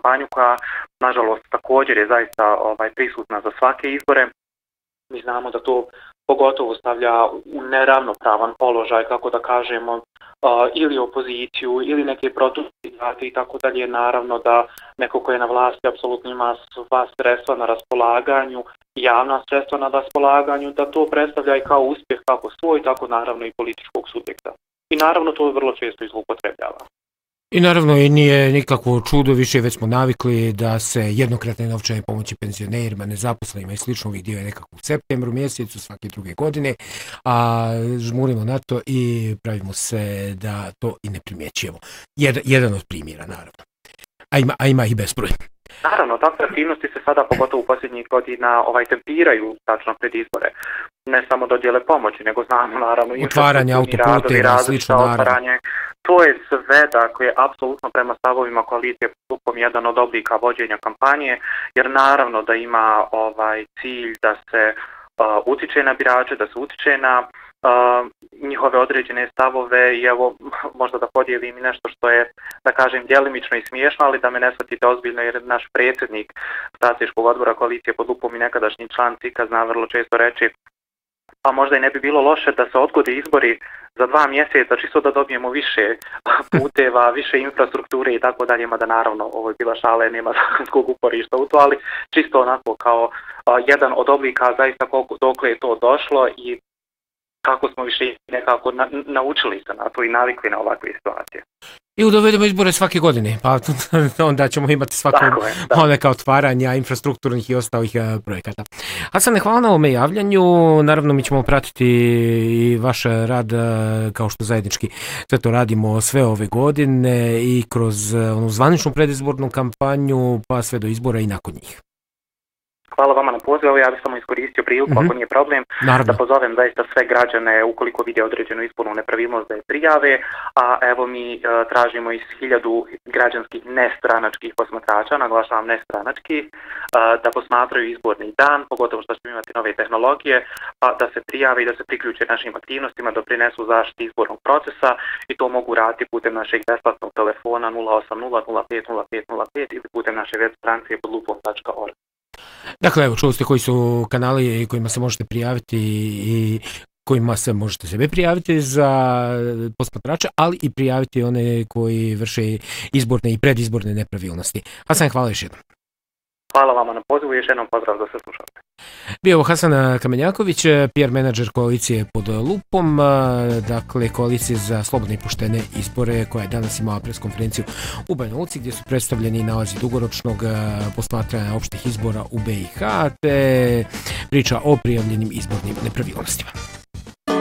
kampanju koja, nažalost, također je zaista prisutna za svake izbore. Mi znamo da to pogotovo stavlja u neravnopravan položaj, kako da kažemo, ili opoziciju, ili neke protukandidate i tako dalje. Naravno da neko ko je na vlasti apsolutno ima sva sredstva na raspolaganju, javna sredstva na raspolaganju, da to predstavlja i kao uspjeh kako svoj, tako naravno i političkog subjekta. I naravno to vrlo često i zloupotrebljava. I naravno i nije nikakvo čudo, više već smo navikli da se jednokratne novčane pomoći penzionerima, nezaposlenima i slično uvijek dio je nekako u septembru mjesecu svake druge godine, a žmurimo na to i pravimo se da to i ne primjećujemo. Jedan od primjera, naravno. A ima i bezbroj. Naravno, takve aktivnosti se sada, pogotovo u posljednjih godina, tempiraju tačno pred izbore. Ne samo dodjele pomoći, nego znamo naravno otvaranje autoputeva i slično, naravno. To je sve, dakle, apsolutno prema stavovima koalicije Lupom jedan od oblika vođenja kampanje, jer naravno da ima cilj da se utiče na birače, da se utiče na njihove određene stavove i evo možda da podijelim i nešto što je, da kažem, djelimično i smiješno, ali da me ne shvatite ozbiljno, jer naš predsjednik strateškog odbora koalicije pod Lupom i nekadašnji član CIK-a zna vrlo često reći, pa možda i ne bi bilo loše da se odgode izbori za 2 mjeseca, čisto da dobijemo više puteva, više infrastrukture i tako dalje, mada naravno ovo je bila šala, nema zakonskog uporišta u to, ali čisto onako kao jedan od oblika zaista dokle je to došlo i kako smo više nekako naučili se na to i navikli na ovakve situacije. I dovedemo izbore svake godine, pa onda ćemo imati svako neka otvaranja infrastrukturnih i ostalih projekata. Hasane, hvala na ovome javljanju. Naravno, mi ćemo pratiti i vaš rad kao što zajednički sve to radimo sve ove godine i kroz zvaničnu predizbornu kampanju pa sve do izbora i nakon njih. Hvala vama na pozivu, ja bih samo iskoristio priliku, ako nije problem, da pozovem zaista sve građane, ukoliko vide određenu izbornu nepravilnost, da je prijave, a evo mi tražimo iz 1000 građanskih nestranačkih posmatrača, naglašavam nestranačkih, da posmatraju izborni dan, pogotovo što ćemo imati nove tehnologije, pa da se prijave i da se priključe našim aktivnostima, doprinesu zaštiti izbornog procesa i to mogu raditi putem našeg besplatnog telefona 080 05 05 05 ili putem naše web stranice podlupom.org. Dakle, evo, čuli ste koji su kanali kojima se možete prijaviti i kojima se možete sebe prijaviti za posmatrače, ali i prijaviti one koji vrše izborne i predizborne nepravilnosti. Hasan, hvala još jednom. Hvala vama na pozivu i još jednom pozdrav za sve slušalce. Bio ovo Hasan Kamenjaković, PR menadžer koalicije pod Lupom, dakle koalicije za slobodne i poštene izbore, koja je danas imala preskonferenciju u Banja Luci gdje su predstavljeni nalazi dugoročnog posmatranja opštih izbora u BiH te priča o prijavljenim izbornim nepravilnostima.